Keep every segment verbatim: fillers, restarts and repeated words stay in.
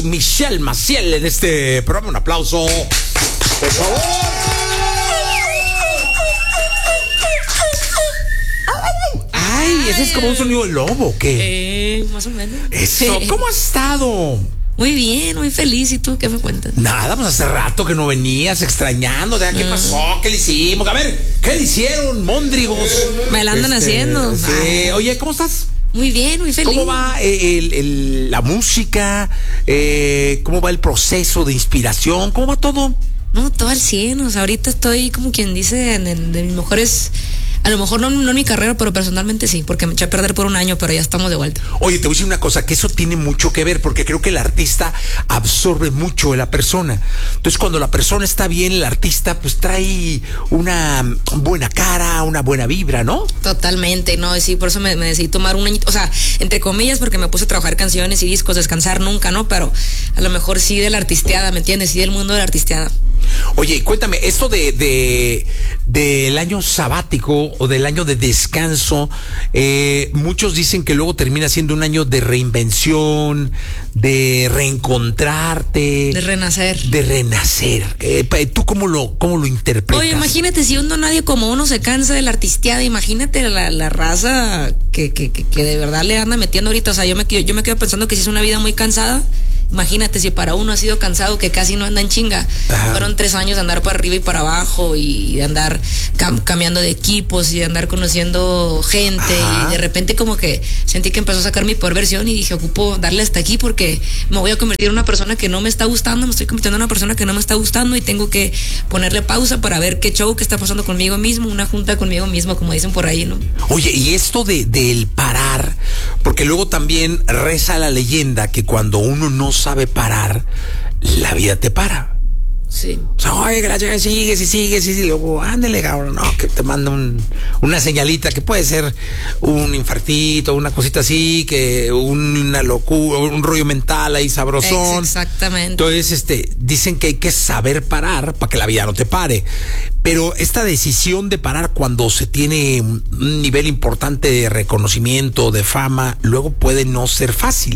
Michelle Maciel en este programa. Un aplauso, por favor. Ay, ese es como un sonido de lobo, ¿o qué? Eh, más o menos. Eso, ¿cómo has estado? Muy bien, muy feliz. ¿Y tú qué me cuentas? Nada, pues hace rato que no venías, extrañando. ¿De qué pasó? ¿Qué le hicimos? A ver, ¿qué le hicieron, móndrigos? Me la andan este, haciendo. Sí. Oye, ¿cómo estás? Muy bien, muy feliz. ¿Cómo va el, el, la música? Eh, ¿Cómo va el proceso de inspiración? ¿Cómo va todo? No, todo al cien. O sea, ahorita estoy como quien dice en, en, de mis mejores... A lo mejor no, no en mi carrera, pero personalmente sí, porque me eché a perder por un año, pero ya estamos de vuelta. Oye, te voy a decir una cosa, que eso tiene mucho que ver, porque creo que el artista absorbe mucho de la persona. Entonces, cuando la persona está bien, el artista pues trae una buena cara, una buena vibra, ¿no? Totalmente, no, sí, por eso me, me decidí tomar un añito, o sea, entre comillas, porque me puse a trabajar canciones y discos, descansar nunca, ¿no? Pero a lo mejor sí de la artisteada, ¿me entiendes? Sí del mundo de la artisteada. Oye, cuéntame, esto de, de del año sabático o del año de descanso, eh, muchos dicen que luego termina siendo un año de reinvención, de reencontrarte, de renacer, de renacer. Eh, ¿Tú cómo lo cómo lo interpretas? Oye, imagínate si uno nadie como uno se cansa de la artisteada, imagínate la, la raza que, que, que, que de verdad le anda metiendo ahorita. O sea, yo me yo me quedo pensando que si es una vida muy cansada. Imagínate si para uno ha sido cansado, que casi no anda en chinga. Ajá. Fueron tres años de andar para arriba y para abajo y de andar cam cambiando de equipos y de andar conociendo gente. Ajá. Y de repente como que sentí que empezó a sacar mi peor versión y dije, ocupo darle hasta aquí porque me voy a convertir en una persona que no me está gustando, me estoy convirtiendo en una persona que no me está gustando y tengo que ponerle pausa para ver qué show que está pasando conmigo mismo, una junta conmigo mismo, como dicen por ahí, ¿no? Oye, y esto de del parar, porque luego también reza la leyenda que cuando uno no sabe parar, la vida te para. Sí. O sea, oye, que la chica sigues y sigues y luego, ándale, cabrón, no, que te manda un, una señalita que puede ser un infartito, una cosita así, que una locura, un rollo mental ahí sabrosón. Exactamente. Entonces, este, dicen que hay que saber parar para que la vida no te pare. Pero esta decisión de parar cuando se tiene un nivel importante de reconocimiento, de fama, luego puede no ser fácil.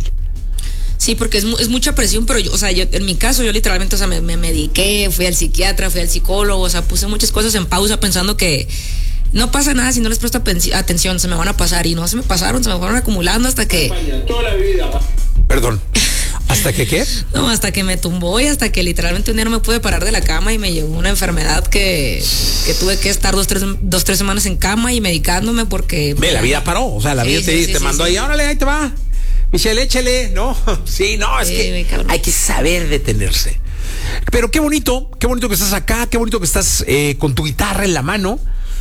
Sí, porque es, es mucha presión, pero yo, o sea, yo, en mi caso, yo literalmente, o sea, me, me mediqué, fui al psiquiatra, fui al psicólogo, o sea, puse muchas cosas en pausa pensando que no pasa nada si no les presto atención, se me van a pasar, y no se me pasaron, se me fueron acumulando hasta que... Toda la vida. Perdón. ¿Hasta que qué? No, hasta que me tumbó y hasta que literalmente un día no me pude parar de la cama y me llegó una enfermedad que, que tuve que estar dos tres, dos, tres semanas en cama y medicándome porque... Ve, la vida paró, o sea, la vida sí, te, sí, te sí, mandó sí, ahí, órale, ahí te va. Michelle, échale, ¿no? Sí, no, es sí, que hay que saber detenerse. Pero qué bonito, qué bonito que estás acá, qué bonito que estás eh, con tu guitarra en la mano,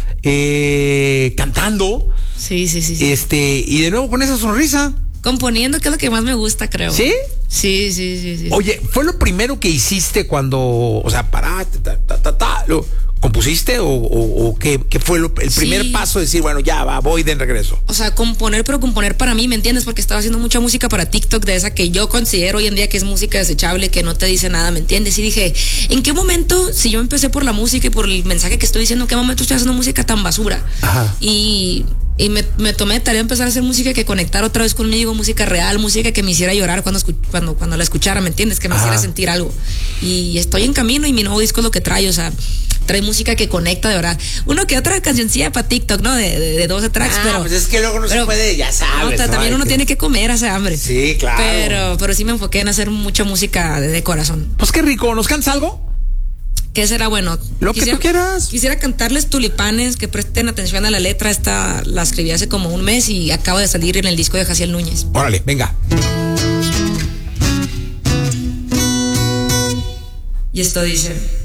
eh, cantando. Sí, sí, sí, sí. Este, y de nuevo con esa sonrisa. Componiendo, que es lo que más me gusta, creo. ¿Sí? Sí, sí, sí, sí. Oye, ¿fue lo primero que hiciste cuando, o sea, paraste, ta, ta, ta, ta, lo compusiste o, o, o qué, qué fue lo, el primer sí. paso de decir, bueno, ya va, voy de regreso? O sea, componer, pero componer para mí, ¿me entiendes? Porque estaba haciendo mucha música para TikTok, de esa que yo considero hoy en día que es música desechable, que no te dice nada, ¿me entiendes? Y dije, ¿en qué momento, si yo empecé por la música y por el mensaje que estoy diciendo, ¿en qué momento estoy haciendo música tan basura? Ajá. Y... Y me, me tomé de tarea empezar a hacer música que conectara otra vez conmigo, música real, música que me hiciera llorar cuando, cuando, cuando la escuchara, ¿me entiendes? Que me Ajá. hiciera sentir algo. Y estoy en camino y mi nuevo disco es lo que trae, o sea, trae música que conecta de verdad. Uno que otra cancioncilla para TikTok, ¿no? De, de, de doce tracks, ah, pero... pues es que luego no pero, se puede, ya sabes. No, también ¿no? uno que... tiene que comer, hace hambre. Sí, claro. Pero, pero sí me enfoqué en hacer mucha música de, de corazón. Pues qué rico, ¿nos cantas algo? ¿Qué será bueno? Lo quisiera, que tú quieras. Quisiera cantarles Tulipanes, que presten atención a la letra. Esta la escribí hace como un mes y acaba de salir en el disco de Jaciel Núñez. Órale, venga. Y esto dice...